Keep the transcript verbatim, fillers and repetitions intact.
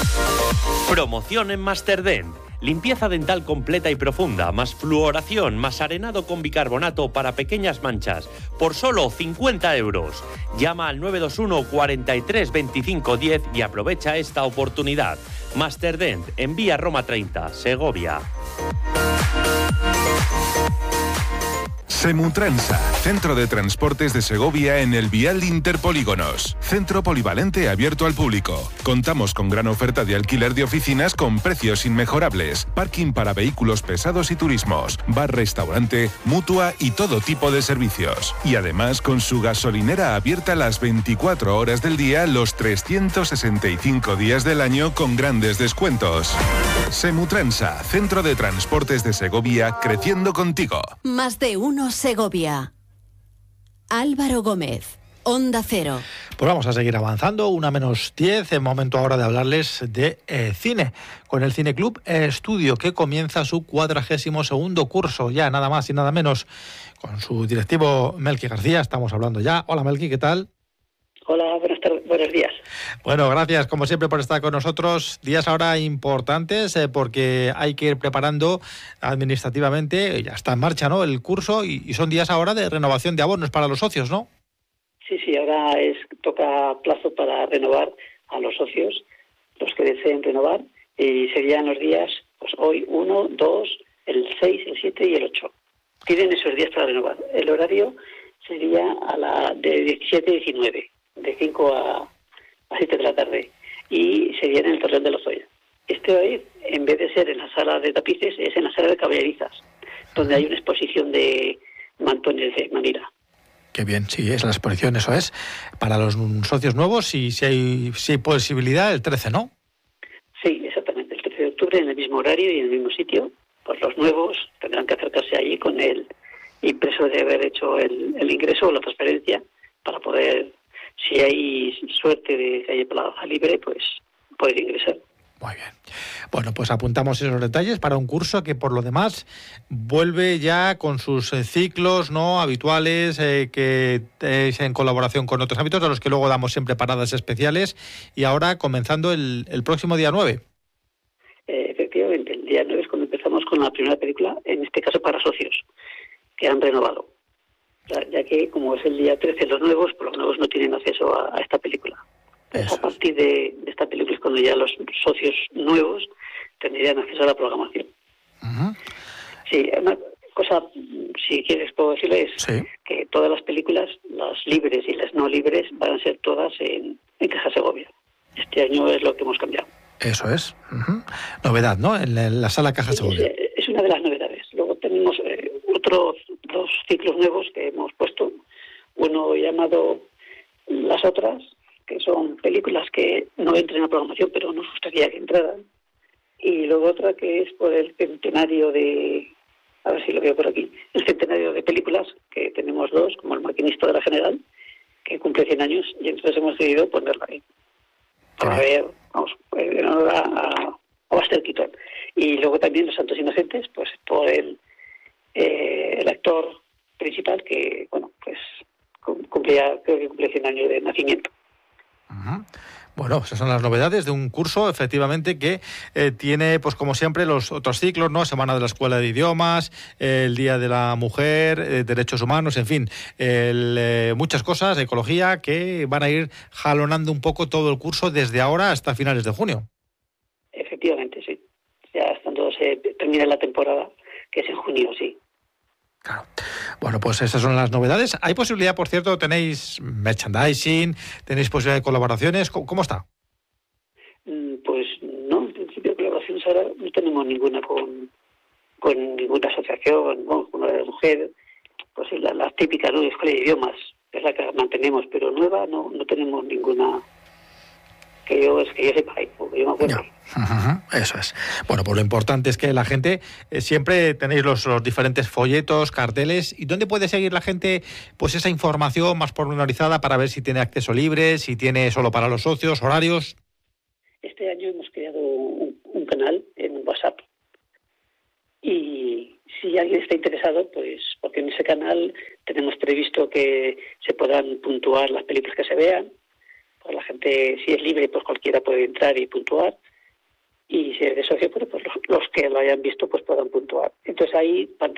Promoción en Masterdent. Limpieza dental completa y profunda, más fluoración, más arenado con bicarbonato para pequeñas manchas, por solo cincuenta euros. Llama al nueve dos uno cuarenta y tres veinticinco diez y aprovecha esta oportunidad. Masterdent, en Vía Roma treinta, Segovia. Semutransa, Centro de Transportes de Segovia en el Vial Interpolígonos. Centro polivalente abierto al público. Contamos con gran oferta de alquiler de oficinas con precios inmejorables. Parking para vehículos pesados y turismos. Bar, restaurante, mutua y todo tipo de servicios. Y además con su gasolinera abierta las veinticuatro horas del día, los trescientos sesenta y cinco días del año con grandes descuentos. Semutransa, Centro de Transportes de Segovia, creciendo contigo. Más de uno Segovia. Álvaro Gómez, Onda Cero. Pues vamos a seguir avanzando, una menos diez, es momento ahora de hablarles de eh, cine, con el Cineclub Estudio, que comienza su cuadragésimo segundo curso, ya nada más y nada menos, con su directivo Melqui García, estamos hablando ya. Hola Melqui, ¿qué tal? Hola, buenas tardes, buenos días. Bueno, gracias como siempre por estar con nosotros. Días ahora importantes eh, porque hay que ir preparando administrativamente, ya está en marcha, ¿no?, el curso, y, y son días ahora de renovación de abonos para los socios, ¿no? Sí, sí, ahora es toca plazo para renovar a los socios, los que deseen renovar, y serían los días, pues hoy uno, dos, el seis, el siete y el ocho. Tienen esos días para renovar. El horario sería a la de diecisiete a diecinueve. De cinco a siete de la tarde, y sería en el Torreón de Lozoya. Este hoy, en vez de ser en la sala de tapices, es en la sala de caballerizas, donde hay una exposición de mantones de Manila. Qué bien, sí, es la exposición, eso es, para los socios nuevos, y si hay, si hay posibilidad, el trece, ¿no? Sí, exactamente, el trece de octubre, en el mismo horario y en el mismo sitio. Pues los nuevos tendrán que acercarse allí con el impreso de haber hecho el, el ingreso o la transferencia, para poder, si hay suerte de que haya plaza libre, pues poder ingresar. Muy bien. Bueno, pues apuntamos esos detalles para un curso que, por lo demás, vuelve ya con sus eh, ciclos no habituales, eh, que es en colaboración con otros ámbitos, a los que luego damos siempre paradas especiales, y ahora comenzando el, el próximo día nueve. Eh, efectivamente, el día nueve es cuando empezamos con la primera película, en este caso para socios, que han renovado. Ya, ya que, como es el día trece, los nuevos, pues los nuevos no tienen acceso a, a esta película. Pues a partir de, de esta película es cuando ya los socios nuevos tendrían acceso a la programación. Uh-huh. Sí, una cosa, si quieres puedo decirles, sí, que todas las películas, las libres y las no libres, van a ser todas en, en Caja Segovia. Este año es lo que hemos cambiado. Eso es. Uh-huh. Novedad, ¿no? En la, en la sala Caja Segovia. Es, es una de las novedades. Luego tenemos eh, otros dos ciclos nuevos que hemos puesto. Uno llamado Las Otras, que son películas que no entran en la programación, pero nos gustaría que entraran. Y luego otra que es por el centenario de, a ver si lo veo por aquí, el centenario de películas, que tenemos dos, como El Maquinista de la General, que cumple cien años, y entonces hemos decidido ponerla ahí. Para ver, vamos, en honor a, a, a Buster Keaton. Y luego también Los Santos Inocentes, pues por el, eh, el actor principal, que, bueno, pues cumplía, creo que cumple cien años de nacimiento. Uh-huh. Bueno, esas son las novedades de un curso, efectivamente, que eh, tiene, pues como siempre, los otros ciclos, ¿no? Semana de la Escuela de Idiomas, eh, el Día de la Mujer, eh, Derechos Humanos, en fin, el, eh, muchas cosas, ecología, que van a ir jalonando un poco todo el curso desde ahora hasta finales de junio. Efectivamente, sí. Ya cuando se termine la temporada, que es en junio, sí. Claro. Bueno, pues esas son las novedades. ¿Hay posibilidad, por cierto, tenéis merchandising, tenéis posibilidad de colaboraciones? ¿Cómo, cómo está? Pues no, en principio colaboraciones ahora no tenemos ninguna con, con ninguna asociación, bueno, con la mujer, pues la, la típica, ¿no?, Escuela de Idiomas, es la que mantenemos, pero nueva no, no tenemos ninguna que yo, es que yo sepa, porque yo me acuerdo. No. Uh-huh, eso es. Bueno, pues lo importante es que la gente, eh, siempre tenéis los, los diferentes folletos, carteles, ¿y dónde puede seguir la gente pues esa información más pormenorizada para ver si tiene acceso libre, si tiene solo para los socios, horarios? Este año hemos creado un, un canal en WhatsApp, y si alguien está interesado, pues porque en ese canal tenemos previsto que se podrán puntuar las películas que se vean. Pues la gente, si es libre, pues cualquiera puede entrar y puntuar, y si eres socio, pues, pues los, los que lo hayan visto pues puedan puntuar. Entonces ahí